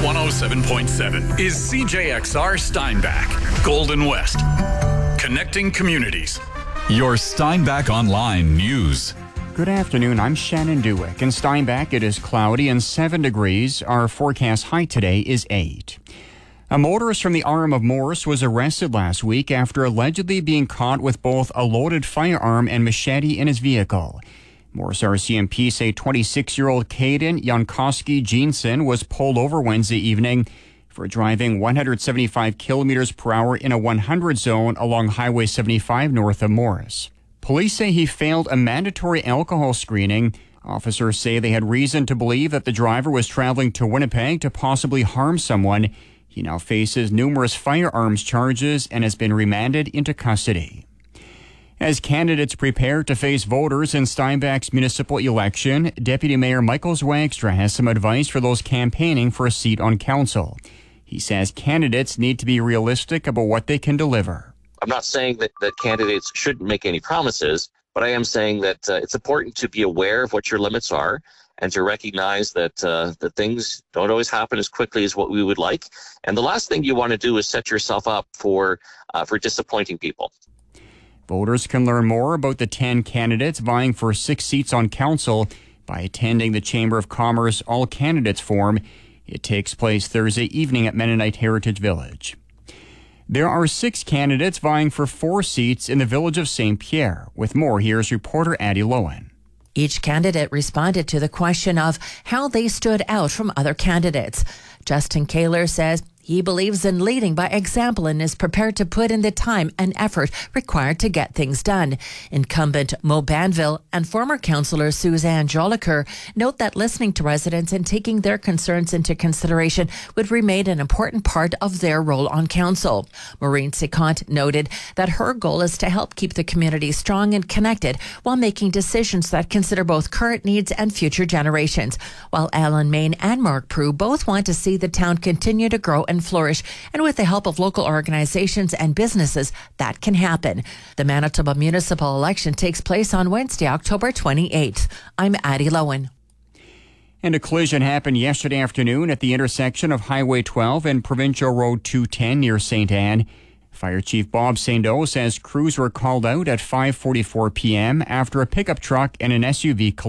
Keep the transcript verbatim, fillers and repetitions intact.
one oh seven point seven is C J X R Steinbach, Golden West. Connecting communities. Your Steinbach Online News. Good afternoon, I'm Shannon Dewick. In Steinbach, it is cloudy and seven degrees. Our forecast high today is eight. A motorist from the Arm of Morris was arrested last week after allegedly being caught with both a loaded firearm and machete in his vehicle. Morris R C M P say twenty-six-year-old Caden Jankowski Jensen was pulled over Wednesday evening for driving one hundred seventy-five kilometers per hour in a one hundred zone along Highway seventy-five north of Morris. Police say he failed a mandatory alcohol screening. Officers say they had reason to believe that the driver was traveling to Winnipeg to possibly harm someone. He now faces numerous firearms charges and has been remanded into custody. As candidates prepare to face voters in Steinbach's municipal election, Deputy Mayor Michael Zwagstra has some advice for those campaigning for a seat on council. He says candidates need to be realistic about what they can deliver. I'm not saying that, that candidates shouldn't make any promises, but I am saying that uh, it's important to be aware of what your limits are and to recognize that uh, that things don't always happen as quickly as what we would like. And the last thing you want to do is set yourself up for uh, for disappointing people. Voters can learn more about the ten candidates vying for six seats on council by attending the Chamber of Commerce All Candidates Forum. It takes place Thursday evening at Mennonite Heritage Village. There are six candidates vying for four seats in the village of Saint Pierre. With more, here's reporter Addie Lowen. Each candidate responded to the question of how they stood out from other candidates. Justin Kaler says he believes in leading by example and is prepared to put in the time and effort required to get things done. Incumbent Mo Banville and former councillor Suzanne Jolicoeur note that listening to residents and taking their concerns into consideration would remain an important part of their role on council. Maureen Secont noted that her goal is to help keep the community strong and connected while making decisions that consider both current needs and future generations. While Alan Main and Mark Prue both want to see the town continue to grow and flourish, and with the help of local organizations and businesses, that can happen. The Manitoba municipal election takes place on Wednesday, October twenty-eighth. I'm Addie Lowen. And a collision happened yesterday afternoon at the intersection of Highway twelve and Provincial Road two ten near Saint Anne. Fire Chief Bob Saint-O says crews were called out at five forty-four p.m. after a pickup truck and an S U V collided.